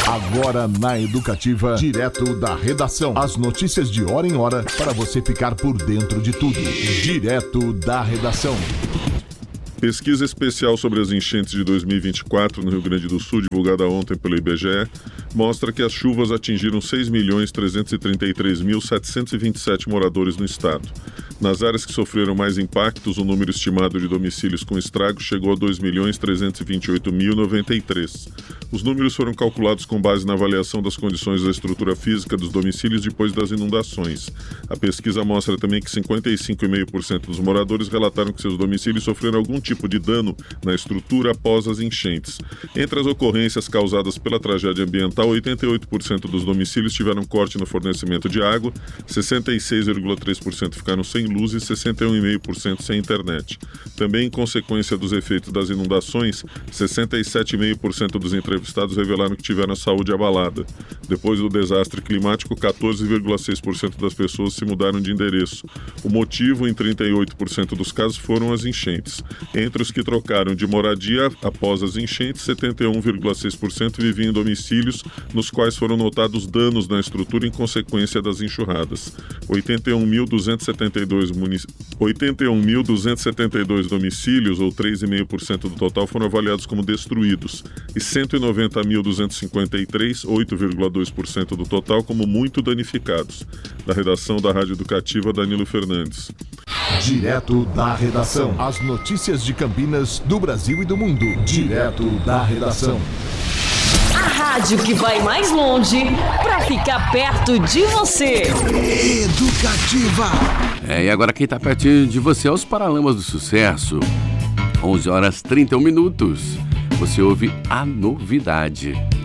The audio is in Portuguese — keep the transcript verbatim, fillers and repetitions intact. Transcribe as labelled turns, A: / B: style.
A: Agora na Educativa, direto da redação. As notícias de hora em hora para você ficar por dentro de tudo. Direto da redação.
B: Pesquisa especial sobre as enchentes de dois mil e vinte e quatro no Rio Grande do Sul, divulgada ontem pelo I B G E, mostra que as chuvas atingiram seis milhões trezentos e trinta e três mil setecentos e vinte e sete moradores no estado. Nas áreas que sofreram mais impactos, o número estimado de domicílios com estragos chegou a dois milhões trezentos e vinte e oito mil e noventa e três. Os números foram calculados com base na avaliação das condições da estrutura física dos domicílios depois das inundações. A pesquisa mostra também que cinquenta e cinco vírgula cinco por cento dos moradores relataram que seus domicílios sofreram algum tipo de dano na estrutura após as enchentes. Entre as ocorrências causadas pela tragédia ambiental, oitenta e oito por cento dos domicílios tiveram corte no fornecimento de água, sessenta e seis vírgula três por cento ficaram sem luz e sessenta e um vírgula cinco por cento sem internet. Também em consequência dos efeitos das inundações, sessenta e sete vírgula cinco por cento dos entrevistados revelaram que tiveram a saúde abalada. Depois do desastre climático, quatorze vírgula seis por cento das pessoas se mudaram de endereço. O motivo, em trinta e oito por cento dos casos, foram as enchentes. Entre os que trocaram de moradia após as enchentes, setenta e um vírgula seis por cento viviam em domicílios nos quais foram notados danos na estrutura em consequência das enxurradas. oitenta e um mil duzentos e setenta e dois munic... oitenta e um mil duzentos e setenta e dois domicílios, ou três vírgula cinco por cento do total, foram avaliados como destruídos, e cento e noventa mil duzentos e cinquenta e três, oito vírgula dois por cento do total, como muito danificados. Da redação da Rádio Educativa, Danilo Fernandes.
A: Direto da redação. As notícias de Campinas, do Brasil e do mundo. Direto da redação.
C: A rádio que vai mais longe para ficar perto de você.
D: Educativa. É, e agora quem tá pertinho de você é os Paralamas do Sucesso. onze horas e trinta e um minutos. Você ouve a novidade.